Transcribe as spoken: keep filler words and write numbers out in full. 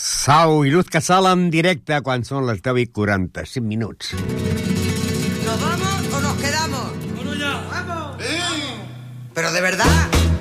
Sau i Luz Casal en directe quan són les deu i quaranta-cinc minuts. ¿Nos vamos o nos quedamos? ¡Bueno ya! ¡Vamos! ¡Vamos! Pero de verdad...